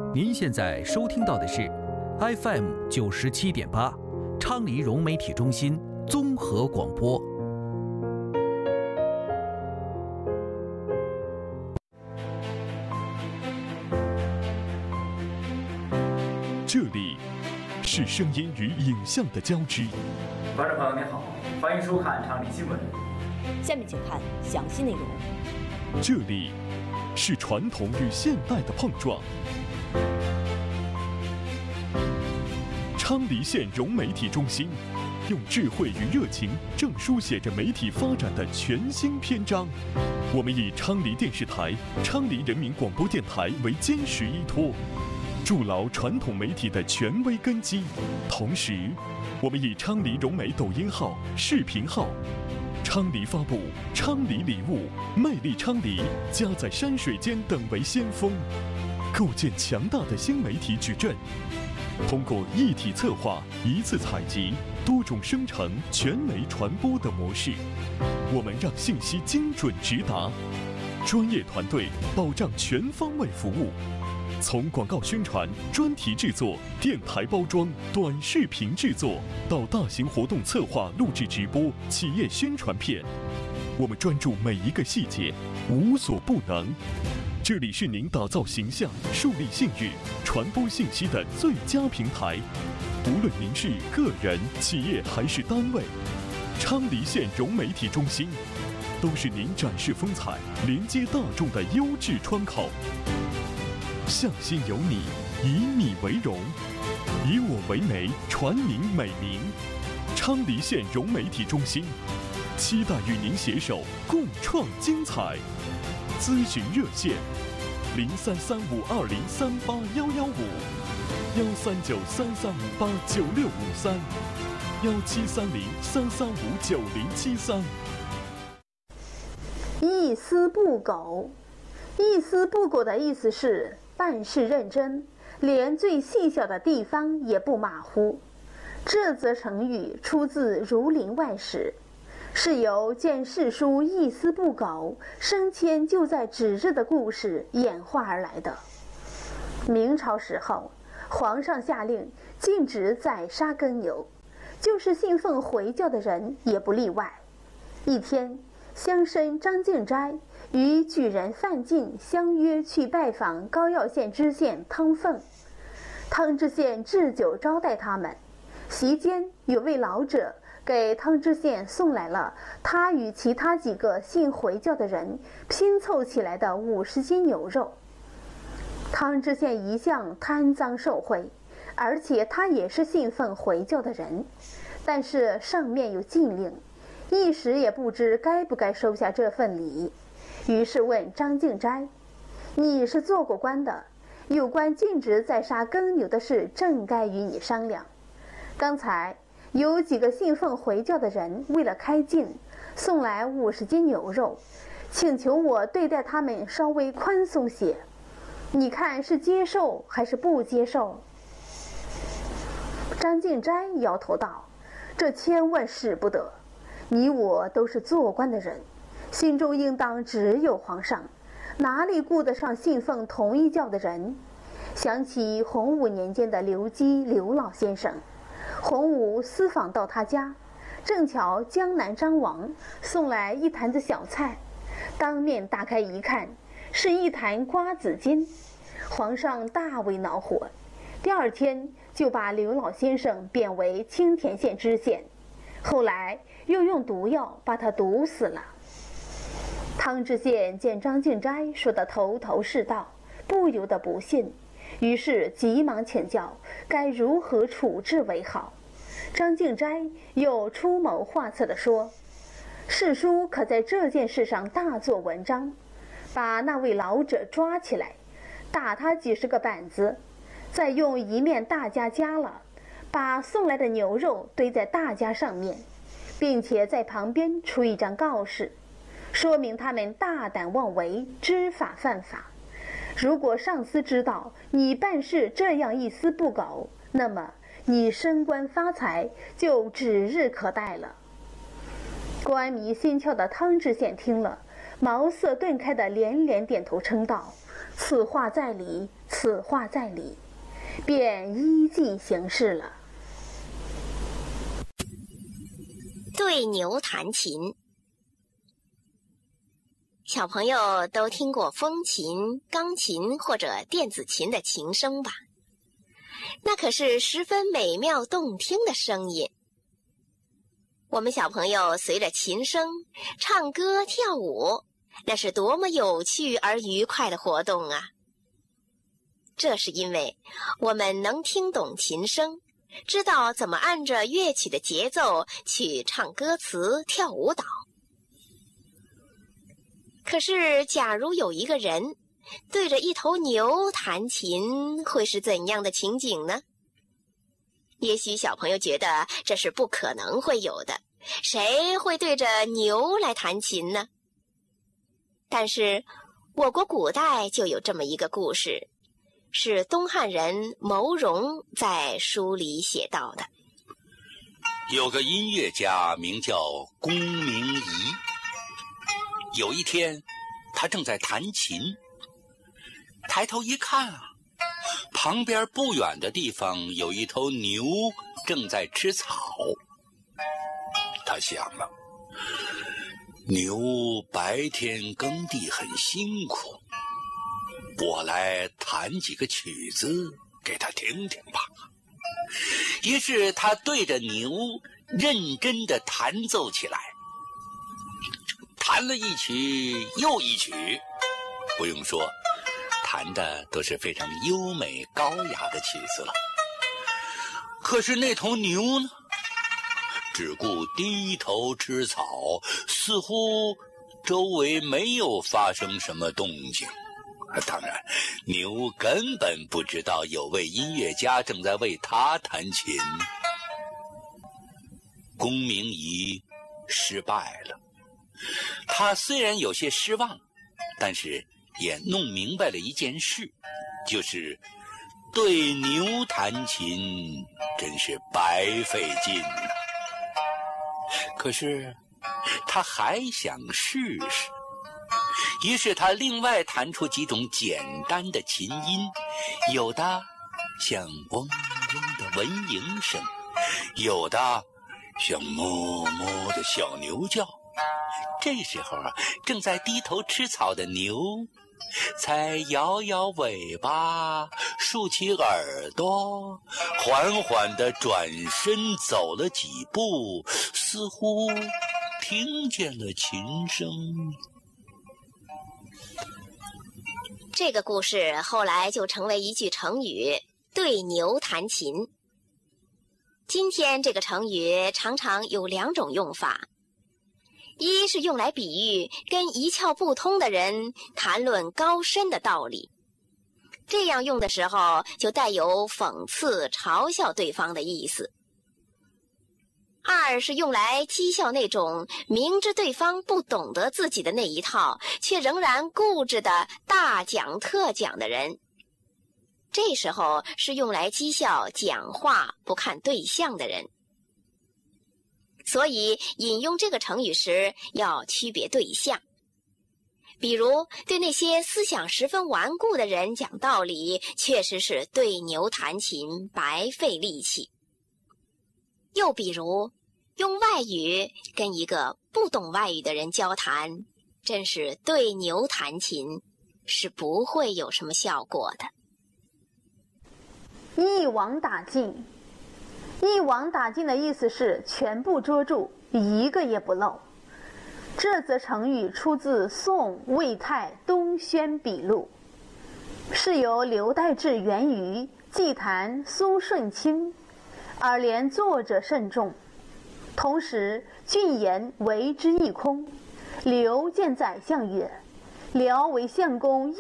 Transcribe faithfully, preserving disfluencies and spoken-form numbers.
您现在收听到的是 F M 九十七点八，昌黎融媒体中心综合广播。 这里是声音与影像的交织。 观众朋友您好，欢迎收看昌黎新闻。 下面请看详细内容。 这里是传统与现代的碰撞。昌黎县融媒体中心用智慧与热情，正书写着媒体发展的全新篇章。我们以昌黎电视台、昌黎人民广播电台为坚实依托，筑牢传统媒体的权威根基。同时，我们以昌黎融媒抖音号、视频号、昌黎发布、昌黎礼物、魅力昌黎、家在山水间等为先锋，构建强大的新媒体矩阵。通过一体策划、一次采集、多种生成、全媒传播的模式，我们让信息精准直达，专业团队保障全方位服务。从广告宣传、专题制作、电台包装、短视频制作，到大型活动策划、录制直播、企业宣传片，我们专注每一个细节，无所不能。这里是您打造形象、树立信誉、传播信息的最佳平台。无论您是个人、企业还是单位，昌黎县融媒体中心都是您展示风采、连接大众的优质窗口。向心有你，以你为荣，以我为媒，传您美名。昌黎县融媒体中心期待与您携手共创精彩。咨询热线：零三三五二零三八幺幺五，幺三九三三五八九六五三，幺七三零三三五九零七三。 一丝不苟，一丝不苟的意思是办事认真，连最细小的地方也不马虎。这则成语出自《儒林外史》，是由见世书一丝不苟，升迁就在指日的故事演化而来的。明朝时候，皇上下令禁止宰杀耕牛，就是信奉回教的人也不例外。一天，乡绅张敬斋与举人范进相约去拜访高要县知县汤凤。汤知县置酒招待他们，席间有位老者给汤知县送来了他与其他几个信回教的人拼凑起来的五十斤牛肉。汤知县一向贪赃受贿，而且他也是信奉回教的人，但是上面有禁令，一时也不知该不该收下这份礼。于是问张敬斋：“你是做过官的，有关禁止宰杀耕牛的事，正该与你商量。刚才有几个信奉回教的人为了开禁，送来五十斤牛肉，请求我对待他们稍微宽松些，你看是接受还是不接受？”张敬斋摇头道：“这千万使不得，你我都是做官的人，心中应当只有皇上，哪里顾得上信奉同一教的人？”想起洪武年间的刘基刘老先生，洪武私访到他家，正巧江南张王送来一坛子小菜，当面打开一看，是一坛瓜子金。皇上大为恼火，第二天就把刘老先生贬为青田县知县，后来又用毒药把他毒死了。汤知县见张敬斋说得头头是道，不由得不信，于是急忙请教该如何处置为好。张敬斋又出谋划策地说：“世叔可在这件事上大做文章，把那位老者抓起来，打他几十个板子，再用一面大家夹了，把送来的牛肉堆在大家上面，并且在旁边出一张告示，说明他们大胆妄为，知法犯法。如果上司知道你办事这样一丝不苟，那么你升官发财就指日可待了。”官迷心窍的汤知县听了，茅塞顿开的连连点头称道：“此话在理，此此话在理，便依计行事了。 对牛弹琴。小朋友都听过风琴、钢琴或者电子琴的琴声吧？那可是十分美妙动听的声音。我们小朋友随着琴声唱歌跳舞，那是多么有趣而愉快的活动啊！这是因为我们能听懂琴声，知道怎么按着乐曲的节奏去唱歌词、跳舞蹈。可是，假如有一个人对着一头牛弹琴，会是怎样的情景呢？也许小朋友觉得这是不可能会有的，谁会对着牛来弹琴呢？但是，我国古代就有这么一个故事，是东汉人牟荣在书里写到的。 有个音乐家名叫龚明仪，有一天他正在弹琴，抬头一看啊，旁边不远的地方有一头牛正在吃草。他想了，牛白天耕地很辛苦，我来弹几个曲子给他听听吧。于是他对着牛认真地弹奏起来，弹了一曲又一曲，不用说，弹的都是非常优美高雅的曲子了。可是那头牛呢，只顾低头吃草，似乎周围没有发生什么动静。当然，牛根本不知道有位音乐家正在为他弹琴。龚明仪失败了，他虽然有些失望，但是也弄明白了一件事，就是对牛弹琴真是白费劲了。可是他还想试试，于是他另外弹出几种简单的琴音，有的像嗡嗡的蚊蝇声，有的像哞哞的小牛叫。这时候啊，正在低头吃草的牛才摇摇尾巴，竖起耳朵，缓缓地转身走了几步，似乎听见了琴声。 这个故事后来就成为一句成语，对牛弹琴。今天这个成语常常有两种用法，一是用来比喻跟一窍不通的人谈论高深的道理，这样用的时候就带有讽刺、嘲笑对方的意思。二是用来讥笑那种明知对方不懂得自己的那一套，却仍然固执的大讲特讲的人。这时候是用来讥笑讲话不看对象的人。所以引用这个成语时要区别对象。比如对那些思想十分顽固的人讲道理，确实是对牛弹琴，白费力气。又比如用外语跟一个不懂外语的人交谈，真是对牛弹琴，是不会有什么效果的。 一网打尽，一网打尽的意思是全部捉住，一个也不漏。这则成语出自宋魏太东轩笔录，是由刘代志元于祭坛苏舜钦，而连作者甚众。同时俊言为之一空。刘见宰相曰：辽为相公